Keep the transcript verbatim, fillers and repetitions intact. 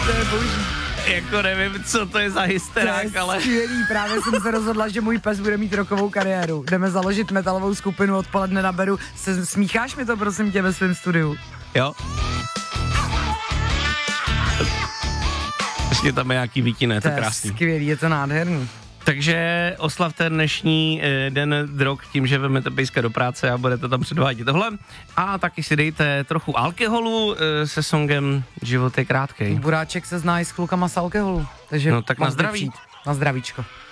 To je boží. Jako nevím, co to je za hysterák, to je ale... skvělý, právě jsem se rozhodla, že můj pes bude mít rokovou kariéru. Jdeme založit metalovou skupinu, odpoledne naberu. Se, smícháš mi to, prosím tě, ve svém studiu? Jo. Ještě tam je nějaký výtiné, to je krásný. Skvělý, je to nádherný. Takže oslavte dnešní e, den drog tím, že vezmete pejska do práce a budete tam předvádět tohle. A taky si dejte trochu alkoholu e, se songem Život je krátkej. Buráček se zná i s klukama z alkoholu. Takže no tak na zdraví. Na zdravíčko.